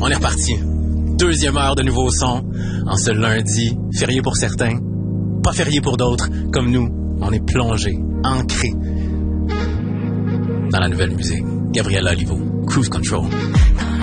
On est reparti. Deuxième heure de nouveau son. En ce lundi, férié pour certains, pas férié pour d'autres. Comme nous, on est plongé, ancré dans la nouvelle musique. Gabriella Olivo, Cruise Control.